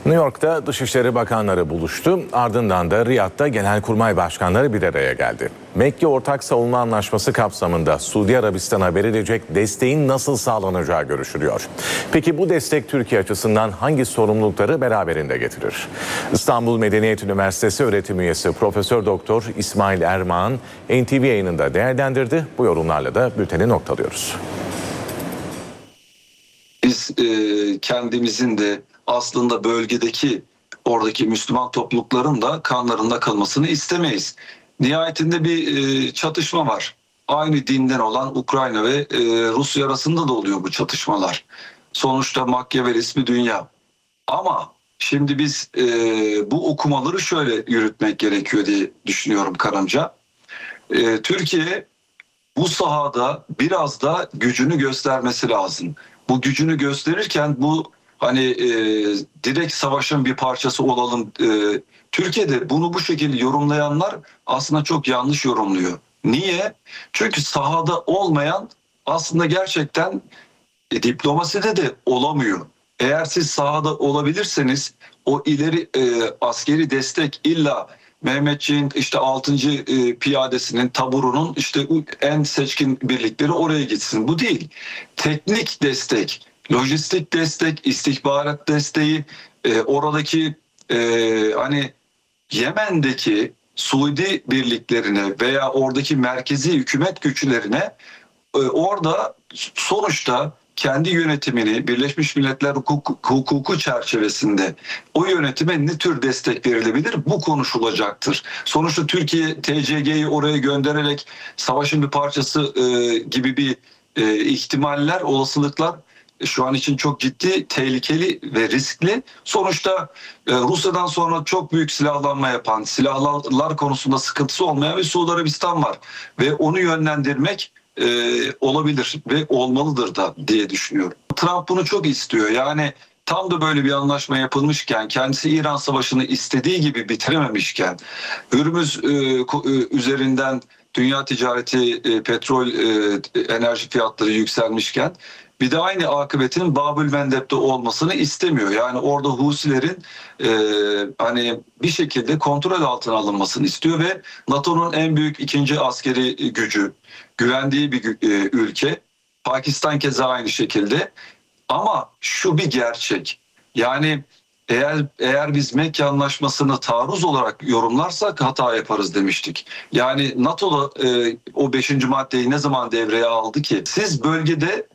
New York'ta Dışişleri Bakanları buluştu. Ardından da Riyad'da Genelkurmay Başkanları bir araya geldi. Mekke Ortak Savunma Anlaşması kapsamında Suudi Arabistan'a verilecek desteğin nasıl sağlanacağı görüşülüyor. Peki bu destek Türkiye açısından hangi sorumlulukları beraberinde getirir? İstanbul Medeniyet Üniversitesi öğretim üyesi Profesör Doktor İsmail Ermağan NTV yayınında değerlendirdi. Bu yorumlarla da bülteni noktalıyoruz. Biz kendimizin de aslında bölgedeki oradaki Müslüman toplulukların da kanlarında kalmasını istemeyiz. Nihayetinde bir çatışma var. Aynı dinden olan Ukrayna ve Rusya arasında da oluyor bu çatışmalar. Sonuçta Makyavelist bir dünya. Ama şimdi biz bu okumaları şöyle yürütmek gerekiyor diye düşünüyorum kanımca. Türkiye bu sahada biraz da gücünü göstermesi lazım. Bu gücünü gösterirken bu direkt savaşın bir parçası olalım. Türkiye'de bunu bu şekilde yorumlayanlar aslında çok yanlış yorumluyor. Niye? Çünkü sahada olmayan aslında gerçekten diplomaside de olamıyor. Eğer siz sahada olabilirseniz o ileri askeri destek illa Mehmetçiğin 6. piyadesinin taburunun en seçkin birlikleri oraya gitsin. Bu değil. Teknik destek, lojistik destek, istihbarat desteği, oradaki Yemen'deki Suudi birliklerine veya oradaki merkezi hükümet güçlerine orada sonuçta kendi yönetimini Birleşmiş Milletler hukuku çerçevesinde o yönetime ne tür destek verilebilir? Bu konuşulacaktır. Sonuçta Türkiye TCG'yi oraya göndererek savaşın bir parçası gibi bir ihtimaller, olasılıklar şu an için çok ciddi, tehlikeli ve riskli. Sonuçta Rusya'dan sonra çok büyük silahlanma yapan, silahlar konusunda sıkıntısı olmayan bir Suudi Arabistan var. Ve onu yönlendirmek olabilir ve olmalıdır da diye düşünüyorum. Trump bunu çok istiyor. Yani tam da böyle bir anlaşma yapılmışken, kendisi İran Savaşı'nı istediği gibi bitirememişken, Hürmüz üzerinden dünya ticareti, petrol, enerji fiyatları yükselmişken bir de aynı akıbetin Babül Mendeb'de olmasını istemiyor. Yani orada Husilerin bir şekilde kontrol altına alınmasını istiyor ve NATO'nun en büyük ikinci askeri gücü, güvendiği bir ülke. Pakistan keza aynı şekilde. Ama şu bir gerçek. Yani eğer biz Mekke Anlaşması'nı taarruz olarak yorumlarsak hata yaparız demiştik. Yani NATO'da o 5. maddeyi ne zaman devreye aldı ki? Siz bölgede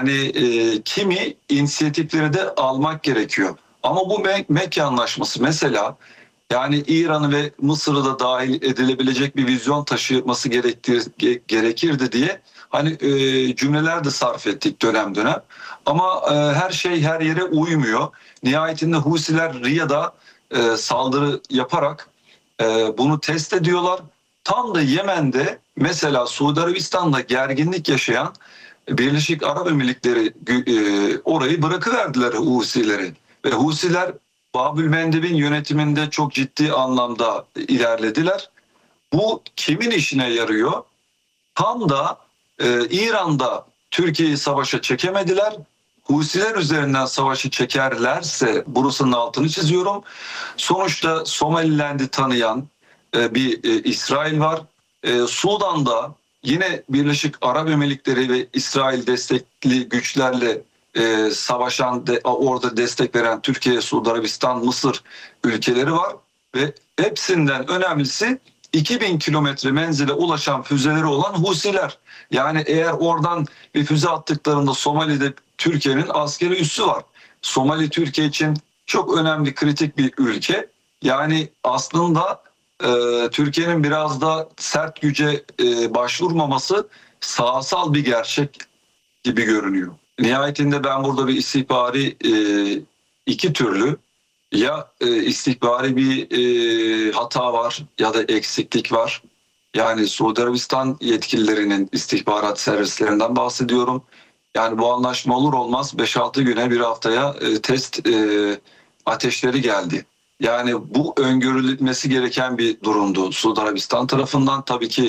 kimi inisiyatifleri de almak gerekiyor. Ama bu Mekke Anlaşması mesela İran'ı ve Mısır'ı da dahil edilebilecek bir vizyon taşıması gerekirdi diye cümleler de sarf ettik dönem dönem. Ama her şey her yere uymuyor. Nihayetinde Husiler Riyad'a saldırı yaparak bunu test ediyorlar. Tam da Yemen'de mesela Suudi Arabistan'da gerginlik yaşayan Birleşik Arap Emirlikleri orayı bırakıverdiler Husileri. Ve Husiler Babül Mendeb'in yönetiminde çok ciddi anlamda ilerlediler. Bu kimin işine yarıyor? Tam da İran'da Türkiye'yi savaşa çekemediler. Husiler üzerinden savaşı çekerlerse burasının altını çiziyorum. Sonuçta Somaliland'i tanıyan bir İsrail var. Sudan'da yine Birleşik Arap Emirlikleri ve İsrail destekli güçlerle savaşan, orada destek veren Türkiye, Suudi Arabistan, Mısır ülkeleri var. Ve hepsinden önemlisi 2000 kilometre menzile ulaşan füzeleri olan Husiler. Yani eğer oradan bir füze attıklarında Somali'de Türkiye'nin askeri üssü var. Somali Türkiye için çok önemli, kritik bir ülke. Yani aslında Türkiye'nin biraz da sert güce başvurmaması sahasal bir gerçek gibi görünüyor. Nihayetinde ben burada bir istihbari iki türlü istihbari bir hata var ya da eksiklik var. Yani Suudi Arabistan yetkililerinin istihbarat servislerinden bahsediyorum. Yani bu anlaşma olur olmaz 5-6 güne bir haftaya test ateşleri geldi. Yani bu öngörülmesi gereken bir durumdu Suudi Arabistan tarafından. Tabii ki